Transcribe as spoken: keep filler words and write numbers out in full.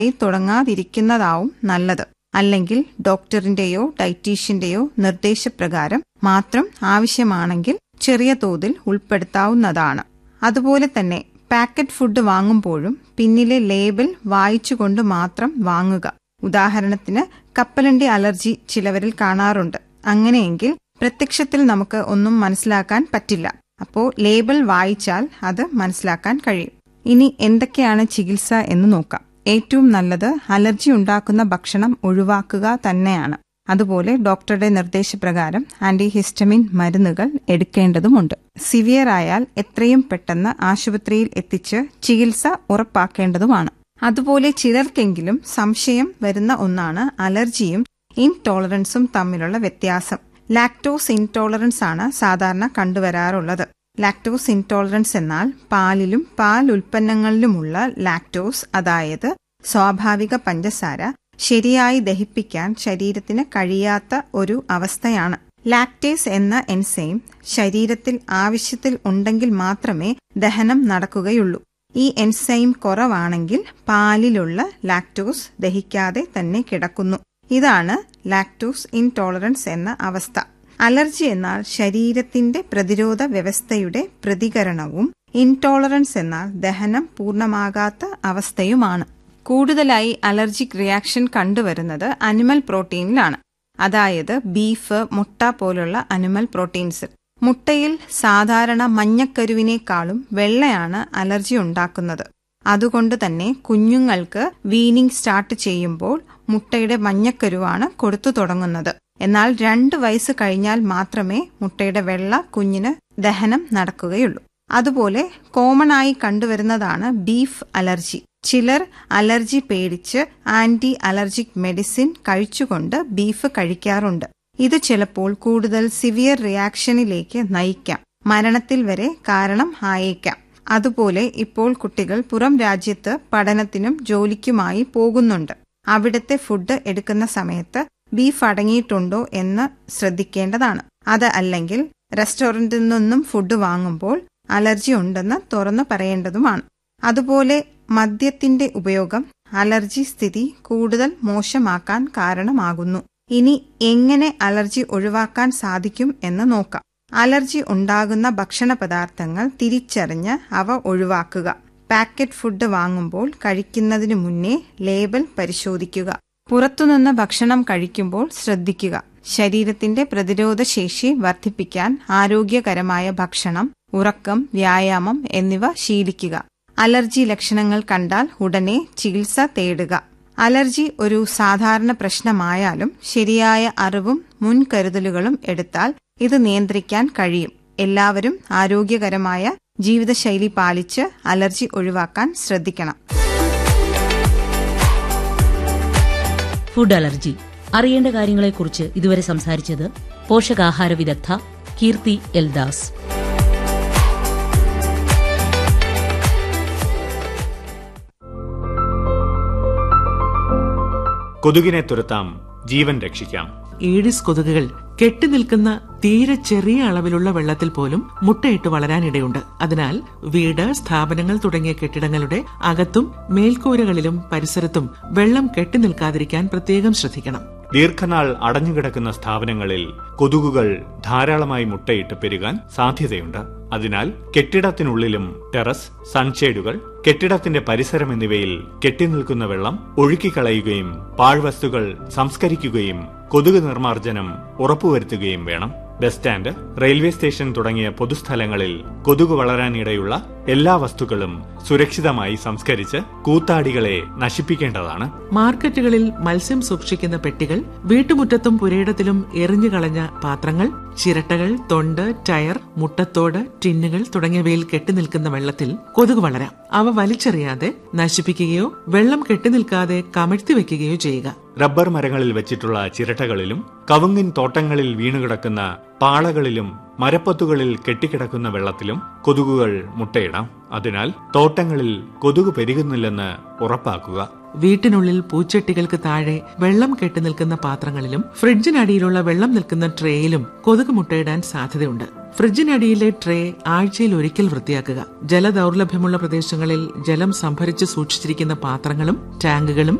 തുടങ്ങാതിരിക്കുന്നതാവും നല്ലത്. അല്ലെങ്കിൽ ഡോക്ടറിന്റെയോ ഡയറ്റീഷ്യന്റെയോ നിർദ്ദേശപ്രകാരം മാത്രം ആവശ്യമാണെങ്കിൽ ചെറിയ തോതിൽ ഉൾപ്പെടുത്താവുന്നതാണ്. അതുപോലെ തന്നെ പാക്കറ്റ് ഫുഡ് വാങ്ങുമ്പോഴും പിന്നിലെ ലേബൽ വായിച്ചുകൊണ്ട് മാത്രം വാങ്ങുക. ഉദാഹരണത്തിന് കപ്പലണ്ടി അലർജി ചിലവരിൽ കാണാറുണ്ട്. അങ്ങനെയെങ്കിൽ പ്രത്യക്ഷത്തിൽ നമുക്ക് ഒന്നും മനസ്സിലാക്കാൻ പറ്റില്ല. അപ്പോൾ ലേബൽ വായിച്ചാൽ അത് മനസ്സിലാക്കാൻ കഴിയും. ഇനി എന്തൊക്കെയാണ് ചികിത്സ എന്ന് നോക്കാം. ഏറ്റവും നല്ലത് അലർജി ഉണ്ടാക്കുന്ന ഭക്ഷണം ഒഴിവാക്കുക തന്നെയാണ്. അതുപോലെ ഡോക്ടറുടെ നിർദ്ദേശപ്രകാരം ആന്റിഹിസ്റ്റമിൻ മരുന്നുകൾ എടുക്കേണ്ടതുമുണ്ട്. സിവിയർ ആയാൽ എത്രയും പെട്ടെന്ന് ആശുപത്രിയിൽ എത്തിച്ച് ചികിത്സ ഉറപ്പാക്കേണ്ടതുമാണ്. അതുപോലെ ചിലർക്കെങ്കിലും സംശയം വരുന്ന ഒന്നാണ് അലർജിയും ഇൻടോളറൻസും തമ്മിലുള്ള വ്യത്യാസം. ലാക്ടോസ് ഇൻടോളറൻസ് ആണ് സാധാരണ കണ്ടുവരാറുള്ളത്. ലാക്ടോസ് ഇൻടോളറൻസ് എന്നാൽ പാലിലും പാൽ ഉൽപ്പന്നങ്ങളിലുമുള്ള ലാക്ടോസ്, അതായത് സ്വാഭാവിക പഞ്ചസാര, ശരിയായി ദഹിപ്പിക്കാൻ ശരീരത്തിന് കഴിയാത്ത ഒരു അവസ്ഥയാണ്. ലാക്ടേസ് എന്ന എൻസൈം ശരീരത്തിൽ ആവശ്യത്തിൽ ഉണ്ടെങ്കിൽ മാത്രമേ ദഹനം നടക്കുകയുള്ളൂ. ഈ എൻസൈം കുറവാണെങ്കിൽ പാലിലുള്ള ലാക്ടോസ് ദഹിക്കാതെ തന്നെ കിടക്കുന്നു. ഇതാണ് ലാക്ടോസ് ഇൻടോളറൻസ് എന്ന അവസ്ഥ. അലർജി എന്നാൽ ശരീരത്തിന്റെ പ്രതിരോധ വ്യവസ്ഥയുടെ പ്രതികരണവും ഇൻടോളറൻസ് എന്നാൽ ദഹനം പൂർണ്ണമാകാത്ത അവസ്ഥയുമാണ്. കൂടുതലായി അലർജിക് റിയാക്ഷൻ കണ്ടുവരുന്നത് അനിമൽ പ്രോട്ടീനിലാണ്, അതായത് ബീഫ്, മുട്ട പോലുള്ള അനിമൽ പ്രോട്ടീൻസ്. മുട്ടയിൽ സാധാരണ മഞ്ഞക്കരുവിനേക്കാളും വെള്ളയാണ് അലർജി ഉണ്ടാക്കുന്നത്. അതുകൊണ്ട് തന്നെ കുഞ്ഞുങ്ങൾക്ക് വീനിങ് സ്റ്റാർട്ട് ചെയ്യുമ്പോൾ മുട്ടയുടെ മഞ്ഞക്കരുവാണ് കൊടുത്തു തുടങ്ങുന്നത്. എന്നാൽ രണ്ട് വയസ്സ് കഴിഞ്ഞാൽ മാത്രമേ മുട്ടയുടെ വെള്ള കുഞ്ഞിന് ദഹനം നടക്കുകയുള്ളൂ. അതുപോലെ കോമൺ ആയി കണ്ടുവരുന്നതാണ് ബീഫ് അലർജി. ചിലർ അലർജി പേടിച്ച് ആന്റി അലർജിക് മെഡിസിൻ കഴിച്ചുകൊണ്ട് ബീഫ് കഴിക്കാറുണ്ട്. ഇത് ചിലപ്പോൾ കൂടുതൽ സിവിയർ റിയാക്ഷനിലേക്ക് നയിക്കാം, മരണത്തിൽ വരെ കാരണം ആയേക്കാം. അതുപോലെ ഇപ്പോൾ കുട്ടികൾ പുറം രാജ്യത്ത് പഠനത്തിനും ജോലിക്കുമായി പോകുന്നുണ്ട്. അവിടുത്തെ ഫുഡ് എടുക്കുന്ന സമയത്ത് ബീഫ് അടങ്ങിയിട്ടുണ്ടോ എന്ന് ശ്രദ്ധിക്കേണ്ടതാണ്. അത് അല്ലെങ്കിൽ റെസ്റ്റോറന്റിൽ നിന്നും ഫുഡ് വാങ്ങുമ്പോൾ അലർജി ഉണ്ടെന്ന് തുറന്നു പറയേണ്ടതുമാണ്. അതുപോലെ മദ്യത്തിന്റെ ഉപയോഗം അലർജി സ്ഥിതി കൂടുതൽ മോശമാക്കാൻ കാരണമാകുന്നു. ഇനി എങ്ങനെ അലർജി ഒഴിവാക്കാൻ സാധിക്കും എന്ന് നോക്കാം. അലർജി ഉണ്ടാകുന്ന ഭക്ഷണ പദാർത്ഥങ്ങൾ തിരിച്ചറിഞ്ഞ് അവ ഒഴിവാക്കുക. പാക്കറ്റ് ഫുഡ് വാങ്ങുമ്പോൾ കഴിക്കുന്നതിനു മുന്നേ ലേബൽ പരിശോധിക്കുക. പുറത്തുനിന്ന് ഭക്ഷണം കഴിക്കുമ്പോൾ ശ്രദ്ധിക്കുക. ശരീരത്തിന്റെ പ്രതിരോധ ശേഷി വർദ്ധിപ്പിക്കാൻ ആരോഗ്യകരമായ ഭക്ഷണം, ഉറക്കം, വ്യായാമം എന്നിവ ശീലിക്കുക. അലർജി ലക്ഷണങ്ങൾ കണ്ടാൽ ഉടനെ ചികിത്സ തേടുക. അലർജി ഒരു സാധാരണ പ്രശ്നമായാലും ശരിയായ അറിവും മുൻകരുതലുകളും എടുത്താൽ ഇത് നിയന്ത്രിക്കാൻ കഴിയും. എല്ലാവരും ആരോഗ്യകരമായ ജീവിതശൈലി പാലിച്ച് അലർജി ഒഴിവാക്കാൻ ശ്രദ്ധിക്കണം. ഫുഡ് അലർജി അറിയേണ്ട കാര്യങ്ങളെക്കുറിച്ച് ഇതുവരെ സംസാരിച്ചത് പോഷകാഹാര വിദഗ്ധ കീർത്തി എൽദാസ്. കൊതുകിനെ തുരത്താം, ജീവൻ രക്ഷിക്കാം. ഏഡിസ് കൊതുകുകൾ കെട്ടിനിൽക്കുന്ന തീരെ ചെറിയ അളവിലുള്ള വെള്ളത്തിൽ പോലും മുട്ടയിട്ട് വളരാനിടയുണ്ട്. അതിനാൽ വീട്, സ്ഥാപനങ്ങൾ തുടങ്ങിയ കെട്ടിടങ്ങളുടെ അകത്തും മേൽക്കൂരകളിലും പരിസരത്തും വെള്ളം കെട്ടിനിൽക്കാതിരിക്കാൻ പ്രത്യേകം ശ്രദ്ധിക്കണം. ദീർഘനാൾ അടഞ്ഞുകിടക്കുന്ന സ്ഥാപനങ്ങളിൽ കൊതുകുകൾ ധാരാളമായി മുട്ടയിട്ട് പെരുകാൻ സാധ്യതയുണ്ട്. അതിനാൽ കെട്ടിടത്തിനുള്ളിലും ടെറസ്, സൺഷേഡുകൾ, കെട്ടിടത്തിന്റെ പരിസരം എന്നിവയിൽ കെട്ടിനിൽക്കുന്ന വെള്ളം ഒഴുക്കിക്കളയുകയും പാഴ്വസ്തുക്കൾ സംസ്കരിക്കുകയും കൊതുക് നിർമ്മാർജ്ജനം ഉറപ്പുവരുത്തുകയും വേണം. ബസ് സ്റ്റാൻഡ്, റെയിൽവേ സ്റ്റേഷൻ തുടങ്ങിയ പൊതുസ്ഥലങ്ങളിൽ കൊതുക് വളരാനിടയുള്ള എല്ലാ വസ്തുക്കളും സുരക്ഷിതമായി സംസ്കരിച്ച് കൂത്താടികളെ നശിപ്പിക്കേണ്ടതാണ്. മാർക്കറ്റുകളിൽ മത്സ്യം സൂക്ഷിക്കുന്ന പെട്ടികൾ, വീട്ടുമുറ്റത്തും പുരയിടത്തിലും എറിഞ്ഞുകളഞ്ഞ പാത്രങ്ങൾ, ചിരട്ടകൾ, തൊണ്ട്, ടയർ, മുട്ടത്തോട്, ടിന്നുകൾ തുടങ്ങിയവയിൽ കെട്ടിനിൽക്കുന്ന വെള്ളത്തിൽ കൊതുക് വളരാം. അവ വലിച്ചെറിയാതെ നശിപ്പിക്കുകയോ വെള്ളം കെട്ടിനിൽക്കാതെ കമഴ്ത്തി വെക്കുകയോ ചെയ്യുക. റബ്ബർ മരങ്ങളിൽ വെച്ചിട്ടുള്ള ചിരട്ടകളിലും കവുങ്ങിൻ തോട്ടങ്ങളിൽ വീണുകിടക്കുന്ന പാളകളിലും മരപ്പത്തുകളിൽ കെട്ടിക്കിടക്കുന്ന വെള്ളത്തിലും കൊതുകുകൾ മുട്ടയിടാം. അതിനാൽ തോട്ടങ്ങളിൽ കൊതുക് പെരുകുന്നില്ലെന്ന് ഉറപ്പാക്കുക. വീട്ടിനുള്ളിൽ പൂച്ചട്ടികൾക്ക് താഴെ വെള്ളം കെട്ടിനിൽക്കുന്ന പാത്രങ്ങളിലും ഫ്രിഡ്ജിനടിയിലുള്ള വെള്ളം നിൽക്കുന്ന ട്രേയിലും കൊതുക് മുട്ടയിടാൻ സാധ്യതയുണ്ട്. ഫ്രിഡ്ജിനടിയിലെ ട്രേ ആഴ്ചയിൽ ഒരിക്കൽ വൃത്തിയാക്കുക. ജലദൌർലഭ്യമുള്ള പ്രദേശങ്ങളിൽ ജലം സംഭരിച്ച് സൂക്ഷിച്ചിരിക്കുന്ന പാത്രങ്ങളും ടാങ്കുകളും